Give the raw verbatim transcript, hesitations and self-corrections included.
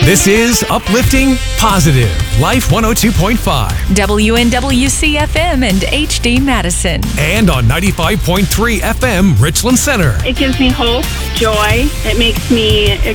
This is Uplifting Positive Life one oh two point five. W N W C F M and H D Madison. And on ninety-five point three F M Richland Center. It gives me hope, joy. It makes me